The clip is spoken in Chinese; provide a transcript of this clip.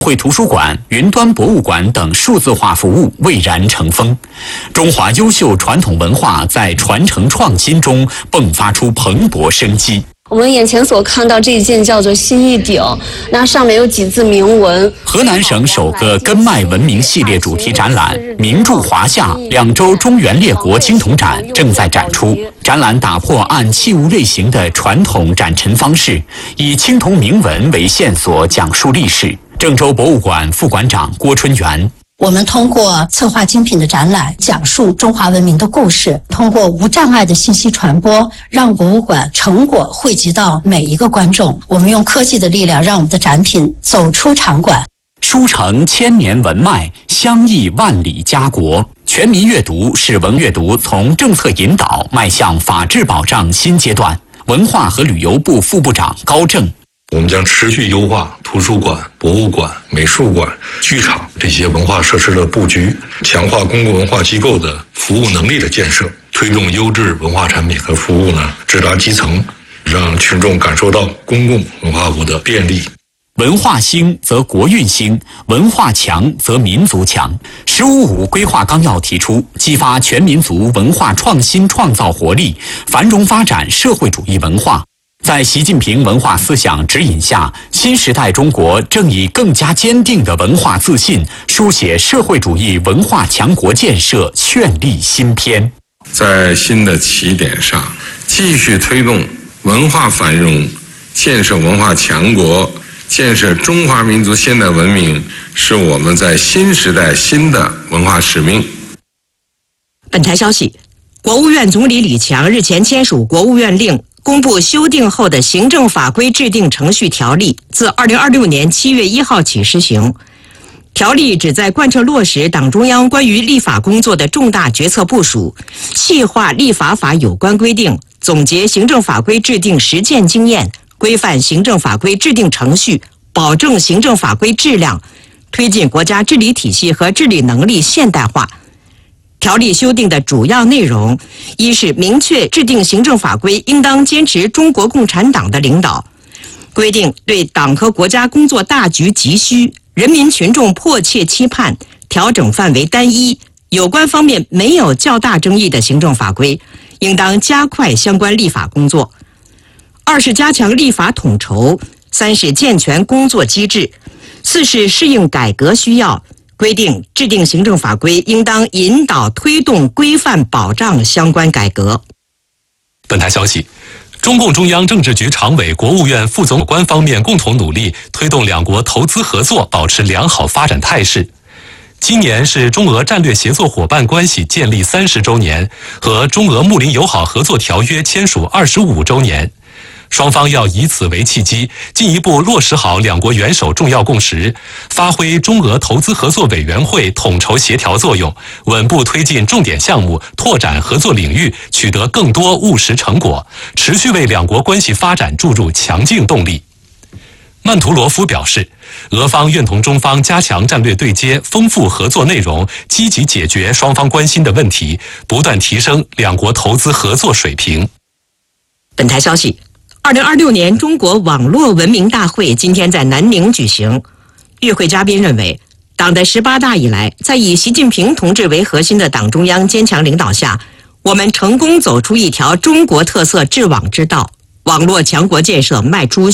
会图书馆、云端博物馆等数字化服务蔚然成风，中华优秀传统文化在传承创新中迸发出蓬勃生机。 我们眼前所看到这一件叫做新义鼎，那上面有几字铭文。 河南省首个根脉文明系列主题展览“名著华夏两周中原列国青铜展”正在展出。展览打破按器物类型的传统展陈方式，以青铜铭文为线索讲述历史。郑州博物馆副馆长郭春元。 我们通过策划精品的展览，讲述中华文明的故事，通过无障碍的信息传播，让博物馆成果汇集到每一个观众。我们用科技的力量，让我们的展品走出场馆。 书承千年文脉，相忆万里家国。全民阅读是文阅读从政策引导迈向法治保障新阶段。文化和旅游部副部长高正。 我们将持续优化图书馆、博物馆、美术馆、剧场这些文化设施的布局，强化公共文化机构的服务能力的建设，推动优质文化产品和服务直达基层，让群众感受到公共文化服务的便利。 文化兴则国运兴，文化强则民族强。“15+5”规划纲要提出，激发全民族文化创新创造活力，繁荣发展社会主义文化。在习近平文化思想指引下，新时代中国正以更加坚定的文化自信，书写社会主义文化强国建设绚丽新篇。 在新的起点上，继续推动文化繁荣，建设文化强国，建设中华民族现代文明，是我们在新时代新的文化使命。 本台消息，国务院总理李强日前签署国务院令，公布修订后的行政法规制定程序条例，自2026年7月1号起施行。条例旨在贯彻落实党中央关于立法工作的重大决策部署，细化立法法有关规定，总结行政法规制定实践经验，规范行政法规制定程序，保证行政法规质量，推进国家治理体系和治理能力现代化。条例修订的主要内容，一是明确制定行政法规应当坚持中国共产党的领导，规定对党和国家工作大局急需、人民群众迫切期盼、调整范围单一、有关方面没有较大争议的行政法规，应当加快相关立法工作。二是加强立法统筹，三是健全工作机制，四是适应改革需要，规定制定行政法规应当引导推动规范保障相关改革。 本台消息，中共中央政治局常委、国务院副总有关方面共同努力，推动两国投资合作保持良好发展态势。今年是中俄战略协作伙伴关系建立30周年和中俄睦邻友好合作条约签署25周年。双方要以此为契机，进一步落实好两国元首重要共识，发挥中俄投资合作委员会统筹协调作用，稳步推进重点项目，拓展合作领域，取得更多务实成果，持续为两国关系发展注入强劲动力。曼图罗夫表示，俄方愿同中方加强战略对接，丰富合作内容，积极解决双方关心的问题，不断提升两国投资合作水平。 本台消息，2026年中国网络文明大会今天在南宁举行。与会嘉宾认为，党的18大以来，在以习近平同志为核心的党中央坚强领导下，我们成功走出一条中国特色治网之道，网络强国建设迈出